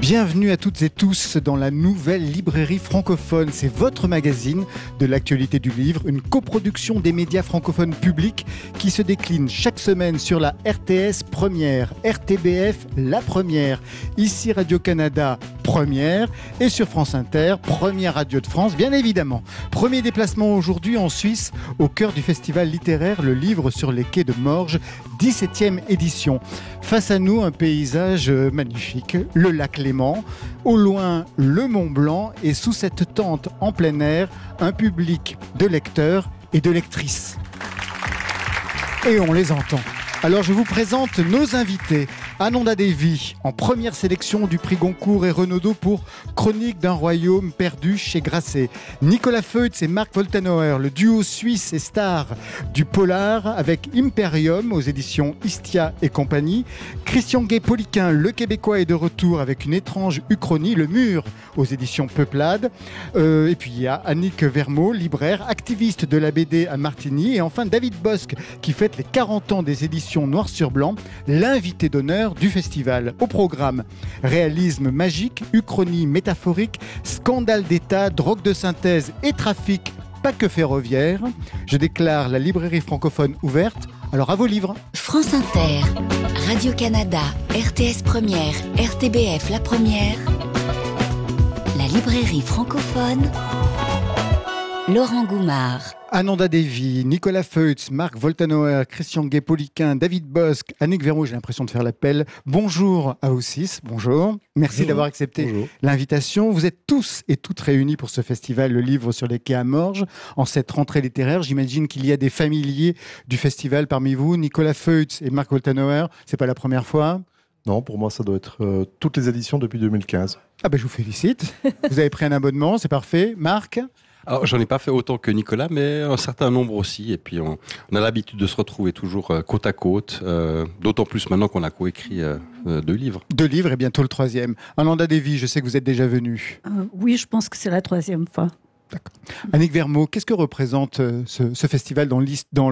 Bienvenue à toutes et tous dans la nouvelle librairie francophone. C'est votre magazine de l'actualité du livre, une coproduction des médias francophones publics qui se décline chaque semaine sur la RTS Première, RTBF La Première, ici Radio-Canada Première et sur France Inter, Première Radio de France, bien évidemment. Premier déplacement aujourd'hui en Suisse, au cœur du festival littéraire Le Livre sur les quais de Morges, 17e édition. Face à nous, un paysage magnifique, le lac Léman, au loin le Mont Blanc et sous cette tente en plein air, un public de lecteurs et de lectrices. Et on les entend. Alors je vous présente nos invités. Ananda Devi, en première sélection du prix Goncourt et Renaudot pour Chronique d'un royaume perdu chez Grasset. Nicolas Feutz et Marc Woltenauer, le duo suisse et star du polar avec Imperium aux éditions Istia et compagnie. Christian Gay-Poliquin, le Québécois, est de retour avec une étrange uchronie, Le Mur, aux éditions Peuplade. Et puis il y a Annick Vermeaux, libraire, activiste de la BD à Martigny. Et enfin David Bosque, qui fête les 40 ans des éditions Noir sur Blanc, l'invité d'honneur du festival. Au programme, réalisme magique, uchronie métaphorique, scandale d'État, drogue de synthèse et trafic, pas que ferroviaire. Je déclare la librairie francophone ouverte. Alors à vos livres. France Inter, Radio-Canada, RTS Première, RTBF La Première, la librairie francophone, Laurent Goumard. Ananda Devi, Nicolas Feutz, Marc Woltenauer, Christian Gay-Poliquin, David Bosque, Annick Vermeaux, j'ai l'impression de faire l'appel. Bonjour à vous six, bonjour. Merci d'avoir accepté l'invitation. Vous êtes tous et toutes réunis pour ce festival Le Livre sur les quais à Morges. En cette rentrée littéraire, j'imagine qu'il y a des familiers du festival parmi vous. Nicolas Feutz et Marc Woltenauer, c'est pas la première fois? Non, pour moi, ça doit être toutes les éditions depuis 2015. Ah ben, je vous félicite. Vous avez pris un abonnement, c'est parfait. Marc? Alors, j'en ai pas fait autant que Nicolas, mais un certain nombre aussi. Et puis, on a l'habitude de se retrouver toujours côte à côte, d'autant plus maintenant qu'on a coécrit 2 livres. 2 livres et bientôt le 3e. Ananda Devi, je sais que vous êtes déjà venu. Oui, je pense que c'est la 3e fois. D'accord. Annick Vermeaux, qu'est-ce que représente ce festival dans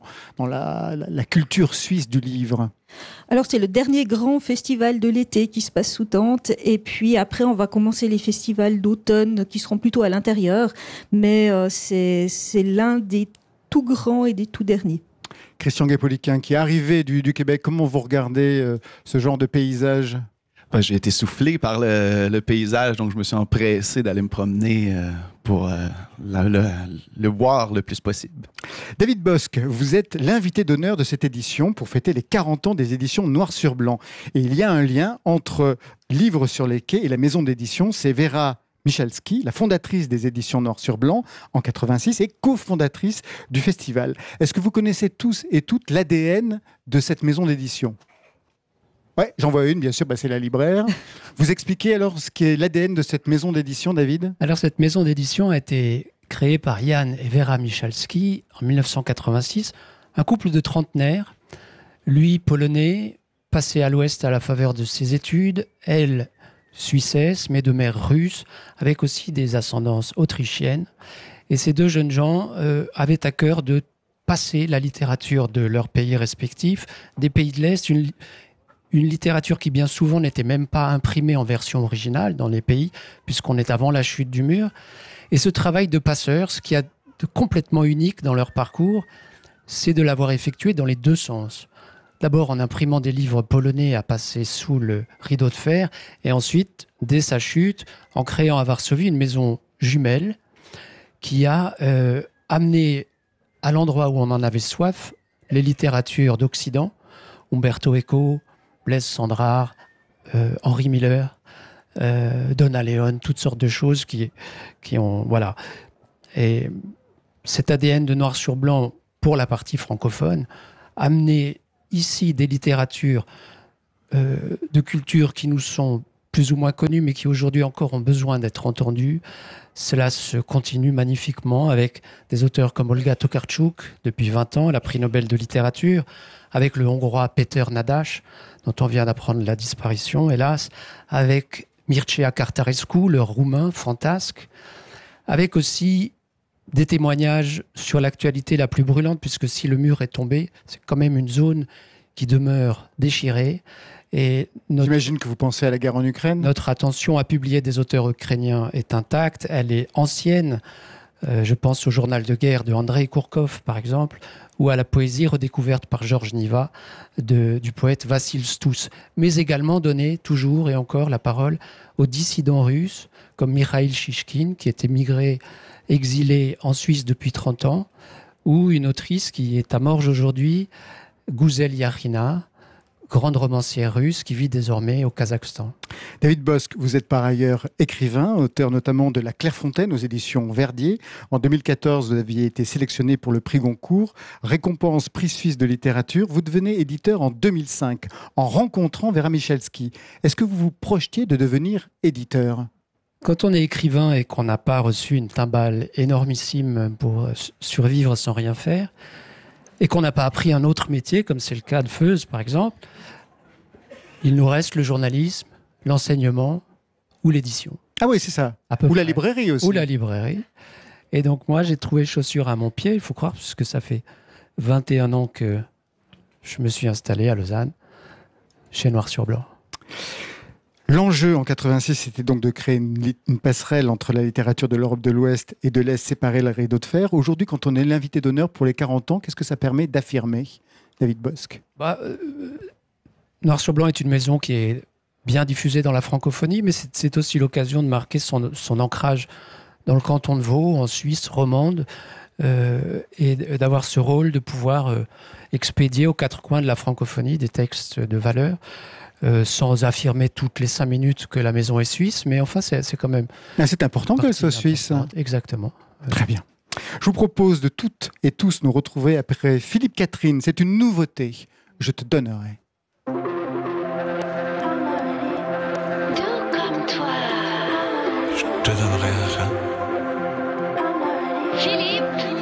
la culture suisse du livre ? Alors, c'est le dernier grand festival de l'été qui se passe sous tente. Et puis après, on va commencer les festivals d'automne qui seront plutôt à l'intérieur. Mais c'est l'un des tout grands et des tout derniers. Christian Gay-Poliquin, qui est arrivé du Québec, comment vous regardez ce genre de paysage ? J'ai été soufflé par le paysage, donc je me suis empressé d'aller me promener pour le voir le plus possible. David Bosque, vous êtes l'invité d'honneur de cette édition pour fêter les 40 ans des éditions Noir sur Blanc. Et il y a un lien entre Livre sur les quais et la maison d'édition. C'est Vera Michalski, la fondatrice des éditions Noir sur Blanc en 86 et cofondatrice du festival. Est-ce que vous connaissez tous et toutes l'ADN de cette maison d'édition ? Oui, j'en vois une, bien sûr, c'est la libraire. Vous expliquez alors ce qu'est l'ADN de cette maison d'édition, David ? Alors, cette maison d'édition a été créée par Jan et Vera Michalski en 1986, un couple de trentenaires, lui polonais, passé à l'ouest à la faveur de ses études, elle suissesse, mais de mère russe, avec aussi des ascendances autrichiennes. Et ces 2 jeunes gens avaient à cœur de passer la littérature de leurs pays respectifs, des pays de l'Est, une littérature qui bien souvent n'était même pas imprimée en version originale dans les pays, puisqu'on est avant la chute du mur. Et ce travail de passeurs, ce qui a de complètement unique dans leur parcours, c'est de l'avoir effectué dans les 2 sens. D'abord en imprimant des livres polonais à passer sous le rideau de fer, et ensuite, dès sa chute, en créant à Varsovie une maison jumelle qui a amené à l'endroit où on en avait soif les littératures d'Occident, Umberto Eco, Blaise Cendrars, Henri Miller, Donna Leon, toutes sortes de choses qui ont... Voilà. Et cet ADN de Noir sur Blanc, pour la partie francophone, amener ici des littératures de culture qui nous sont plus ou moins connues, mais qui aujourd'hui encore ont besoin d'être entendues. Cela se continue magnifiquement avec des auteurs comme Olga Tokarczuk, depuis 20 ans, la prix Nobel de littérature, avec le Hongrois Péter Nadaš, dont on vient d'apprendre la disparition, hélas, avec Mircea Cartarescu, le Roumain fantasque, avec aussi des témoignages sur l'actualité la plus brûlante, puisque si le mur est tombé, c'est quand même une zone qui demeure déchirée. Et J'imagine que vous pensez à la guerre en Ukraine. notre attention à publier des auteurs ukrainiens est intacte. Elle est ancienne. Je pense au journal de guerre de Andrei Kourkov, par exemple, ou à la poésie redécouverte par Georges Niva du poète Vassil Stous, mais également donner toujours et encore la parole aux dissidents russes, comme Mikhail Shishkin, qui est émigré, exilé en Suisse depuis 30 ans, ou une autrice qui est à Morges aujourd'hui, Gouzel Yakhina, grande romancière russe qui vit désormais au Kazakhstan. David Bosc, vous êtes par ailleurs écrivain, auteur notamment de La Clairefontaine aux éditions Verdier. En 2014, vous aviez été sélectionné pour le prix Goncourt, récompense prix suisse de littérature. Vous devenez éditeur en 2005 en rencontrant Vera Michalski. Est-ce que vous vous projetiez de devenir éditeur ? Quand on est écrivain et qu'on n'a pas reçu une timbale énormissime pour survivre sans rien faire, et qu'on n'a pas appris un autre métier, comme c'est le cas de Feuz, par exemple, il nous reste le journalisme, l'enseignement ou l'édition. Ah oui, c'est ça. À peu Ou la près. librairie aussi. Ou la librairie. Et donc moi, j'ai trouvé chaussure à mon pied, il faut croire, puisque ça fait 21 ans que je me suis installé à Lausanne, chez Noir sur Blanc. L'enjeu en 86, c'était donc de créer une passerelle entre la littérature de l'Europe de l'Ouest et de l'Est, séparer le rideau de fer. Aujourd'hui, quand on est l'invité d'honneur pour les 40 ans, qu'est-ce que ça permet d'affirmer, David Bosc ? Noir sur Blanc est une maison qui est bien diffusée dans la francophonie, mais c'est aussi l'occasion de marquer son ancrage dans le canton de Vaud, en Suisse romande, et d'avoir ce rôle de pouvoir expédier aux quatre coins de la francophonie des textes de valeur. Sans affirmer toutes les 5 minutes que la maison est suisse, mais enfin, c'est quand même... C'est important qu'elle soit suisse. Exactement. Très bien. Je vous propose de toutes et tous nous retrouver après Philippe Catherine. C'est une nouveauté. Je te donnerai. Tout comme toi. Je te donnerai rien. Philippe